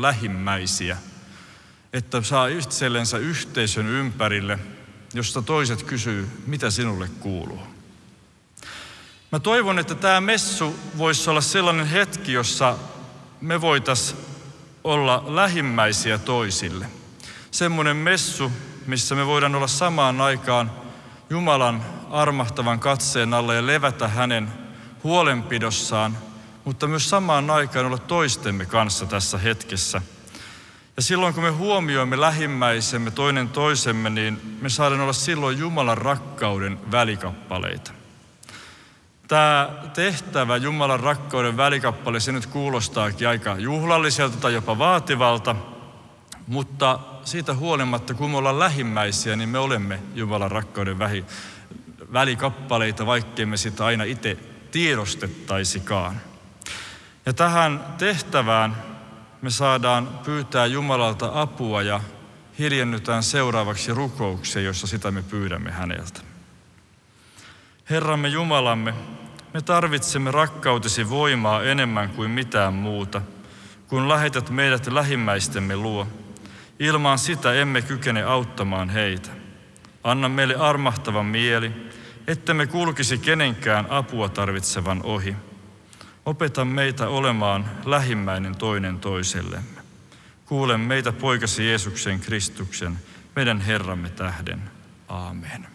lähimmäisiä, että saa itsellensä yhteisön ympärille, josta toiset kysyy, mitä sinulle kuuluu. Mä toivon, että tämä messu voisi olla sellainen hetki, jossa me voitaisiin olla lähimmäisiä toisille. Semmoinen messu, missä me voidaan olla samaan aikaan Jumalan armahtavan katseen alla ja levätä hänen huolenpidossaan, mutta myös samaan aikaan olla toistemme kanssa tässä hetkessä. Ja silloin kun me huomioimme lähimmäisemme toinen toisemme, niin me saadaan olla silloin Jumalan rakkauden välikappaleita. Tämä tehtävä Jumalan rakkauden välikappale, se nyt kuulostaakin aika juhlalliselta tai jopa vaativalta, mutta siitä huolimatta, kun me ollaan lähimmäisiä, niin me olemme Jumalan rakkauden välikappaleita, vaikkei me sitä aina itse tiedostettaisikaan. Ja tähän tehtävään me saadaan pyytää Jumalalta apua ja hiljennytään seuraavaksi rukoukseen, jossa sitä me pyydämme häneltä. Herramme Jumalamme, me tarvitsemme rakkautesi voimaa enemmän kuin mitään muuta, kun lähetät meidät lähimmäistemme luo. Ilman sitä emme kykene auttamaan heitä. Anna meille armahtavan mieli, ettemme kulkisi kenenkään apua tarvitsevan ohi. Opeta meitä olemaan lähimmäinen toinen toisellemme. Kuule meitä poikasi Jeesuksen Kristuksen, meidän Herramme tähden. Aamen.